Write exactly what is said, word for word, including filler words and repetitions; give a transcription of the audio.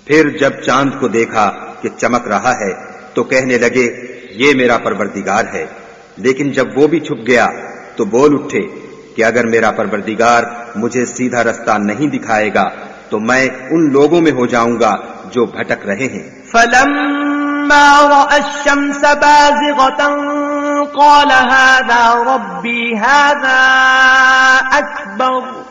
फिर जब चांद को देखा कि चमक रहा है तो कहने लगे ये मेरा परवरदिगार है। लेकिन जब वो भी छुप गया तो बोल उठे कि अगर मेरा परवरदिगार मुझे सीधा रास्ता नहीं दिखाएगा तो मैं उन लोगों में हो जाऊंगा जो भटक रहे हैं। फलम्मा रअा अश-शम्स बाज़िग़तन क़ाल हाज़ा रब्बी हाज़ा अकबर